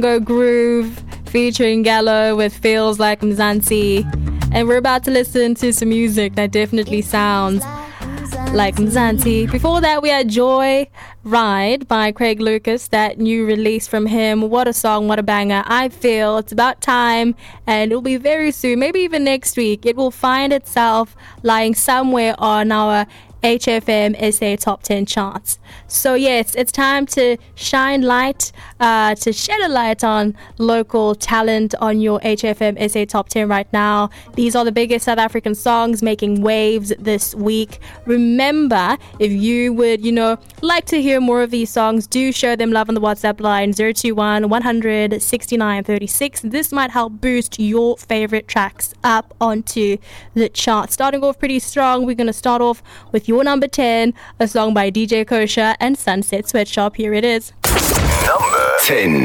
Go Groove featuring Gallo with Feels Like Mzansi. And we're about to listen to some music that definitely sounds like Mzansi. Before that, we had Joy Ride by Craig Lucas, that new release from him. What a song, what a banger. I feel it's about time, and it'll be very soon, maybe even next week. It will find itself lying somewhere on our HFM SA Top 10 charts. So yes, it's time to shine light, to shed a light on local talent on your HFM SA Top 10 right now. These are the biggest South African songs making waves this week. Remember, if you would, like to hear more of these songs, do show them love on the WhatsApp line 021 100 69 36. This might help boost your favorite tracks up onto the chart. Starting off pretty strong, we're going to start off with your number 10, a song by DJ Kosher and Sunset Sweatshop. Here it is. Number 10.